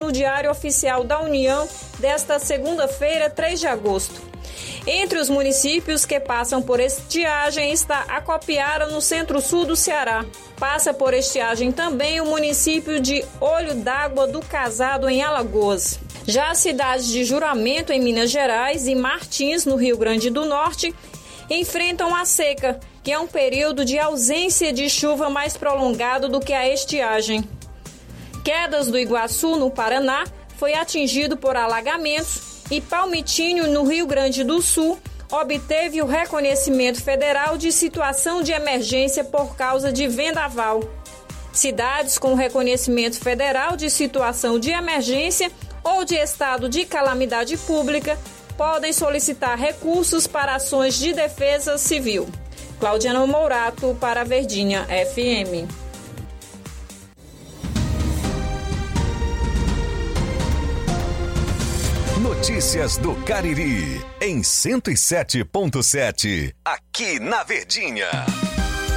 no Diário Oficial da União desta segunda-feira, 3 de agosto. Entre os municípios que passam por estiagem está Acopiara, no centro-sul do Ceará. Passa por estiagem também o município de Olho d'Água do Casado, em Alagoas. Já as cidades de Juramento, em Minas Gerais, e Martins, no Rio Grande do Norte, enfrentam a seca, que é um período de ausência de chuva mais prolongado do que a estiagem. Quedas do Iguaçu, no Paraná, foi atingido por alagamentos, e Palmitinho, no Rio Grande do Sul, obteve o reconhecimento federal de situação de emergência por causa de vendaval. Cidades com reconhecimento federal de situação de emergência ou de estado de calamidade pública podem solicitar recursos para ações de defesa civil. Claudiana Mourato, para a Verdinha FM. Notícias do Cariri, em 107.7, aqui na Verdinha.